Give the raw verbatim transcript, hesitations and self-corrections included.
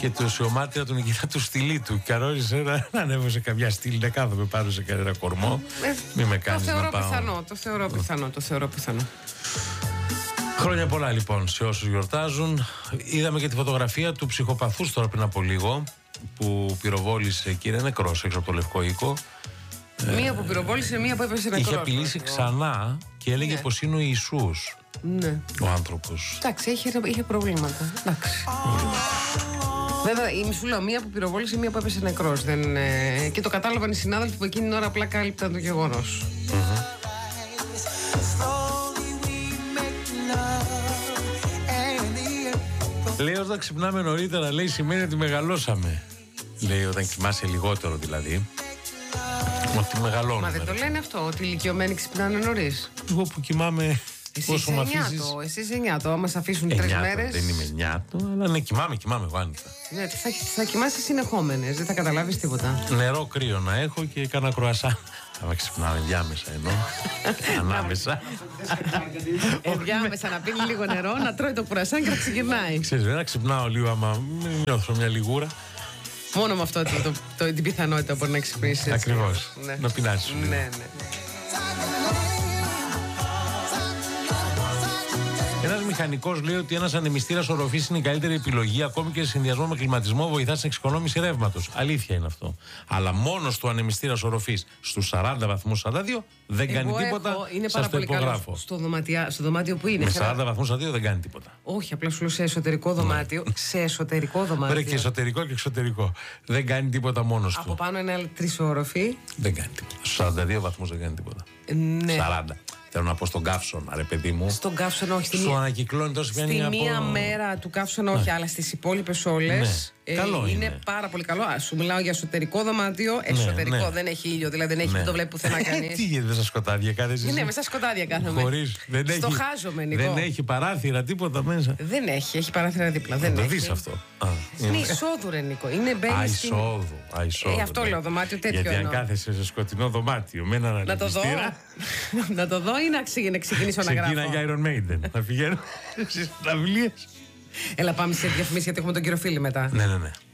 και το σιωμάτια του Νικήτα του στυλί του. Και αρρώστησε να, να ανέβω σε καμιά στήλη, να κάθομαι πάνω σε κανένα κορμό. Ε, Μην με κάνεις το να πάω. Πιθανό, το θεωρώ πιθανό, το θεωρώ πιθανό. Χρόνια πολλά λοιπόν σε όσους γιορτάζουν. Είδαμε και τη φωτογραφία του ψυχοπαθούς τώρα πριν από λίγο, που πυροβόλησε και είναι νεκρός έξω από το Λευκό Οίκο. Μία που πυροβόλησε, μία που έπεσε νεκρός. Είχε απειλήσει ξανά και έλεγε, ναι, πως είναι ο Ιησούς. Ναι. Ο άνθρωπος. Εντάξει, είχε, είχε προβλήματα. Εντάξει. Βέβαια, η μισούλα, μία που πυροβόλησε, μία που έπεσε νεκρός. Δεν, ε, και το κατάλαβαν οι συνάδελφοι που εκείνη την ώρα απλά κάλυπταν το γεγονός. Mm-hmm. Λέει, όταν ξυπνάμε νωρίτερα, λέει, σημαίνει ότι μεγαλώσαμε. Λέει, όταν κοιμάσαι λιγότερο δηλαδή, ότι μεγαλώνουμε. Μα δεν το λένε αυτό, ότι οι ηλικιωμένοι ξυπνάνε νωρίς. Εγώ που κοιμάμαι. Εσύ είσαι εννιάτο, εσύ είσαι εννιάτο. Άμα σε αφήσουν τρεις μέρες. Δεν είμαι εννιάτο, αλλά ναι, κοιμάμαι, κοιμάμαι εγώ άνετα. Ναι, θα, θα κοιμάσαι συνεχόμενες, δεν θα καταλάβεις τίποτα. Νερό κρύο να έχω και κάνα κρουασά. Θα ξυπνάμε διάμεσα ενώ. Ανάμεσα. Ενδιάμεσα να πίνει λίγο νερό, να τρώει το κουρασάν και να ξεκινάει. Ξέρεις, δεν να ξυπνάω λίγο άμα νιώθω μια λιγούρα. Μόνο με αυτό το, το, το, την πιθανότητα μπορεί να ξυπνήσει. Ακριβώς. Ναι. Να πεινάσεις. Ναι, ναι. Ένας μηχανικός λέει ότι ένας ανεμιστήρας οροφής είναι η καλύτερη επιλογή, ακόμη και σε συνδυασμό με κλιματισμό βοηθά στην εξοικονόμηση ρεύματος. Αλήθεια είναι αυτό. Αλλά μόνος του ανεμιστήρας οροφής στους σαράντα βαθμούς σαράντα δύο δεν Εγώ κάνει τίποτα. Έχω, είναι σας πάρα το πολύ υπογράφω. καλό στο, δωματιά, στο δωμάτιο που είναι. Με σαράντα βαθμούς σαράντα δύο δεν κάνει τίποτα. Όχι, απλά σου λέω σε εσωτερικό δωμάτιο. Σε εσωτερικό δωμάτιο. Πρέπει και εσωτερικό και εξωτερικό. Δεν κάνει τίποτα μόνος του. Από πάνω είναι άλλη τρισόροφη. Δεν κάνει τίποτα. Στους σαράντα δύο βαθμούς δεν κάνει τίποτα. Ναι. σαράντα. Θέλω να πω στον καύσωνα, ρε παιδί μου. Στον καύσωνα, όχι. Σου ανακυκλώνει τόσο πιάνει Στη από... μία μέρα του καύσωνα, όχι, ναι, αλλά στις υπόλοιπες όλες. Ναι. Καλό είναι. είναι πάρα πολύ καλό. Α, σου μιλάω για εσωτερικό δωμάτιο. Εσωτερικό, ναι, ναι. Δεν έχει ήλιο, δηλαδή δεν έχει, ναι, το βλέπει πουθενά κανείς. Τι γίνεται στα σκοτάδια, κάθεσαι. Ναι, μέσα σκοτάδια κάθομαι. Χωρίς. Δεν Στο έχει... χάζομαι, Νικό. Δεν έχει παράθυρα, τίποτα μέσα. Δεν έχει, έχει παράθυρα δίπλα. Δεν το δεις αυτό. Α, είναι εισόδου, ρε Νικό. Είναι μπαίνει. Α, εισόδου. Α, εισόδου. Ε, αυτό λέω, δωμάτιο τέτοιο. Γιατί εννοώ. αν κάθεσαι σε σκοτεινό δωμάτιο με έναν ανεμιστήρα. Να το δω ή να ξεκινήσω να γράφω. Ξεκίνα για Iron Maiden. Να πηγαίνω στις συναυλίες. Έλα, πάμε σε διαφημίσεις γιατί έχουμε τον κύριο Φίλη μετά. Ναι, ναι, ναι.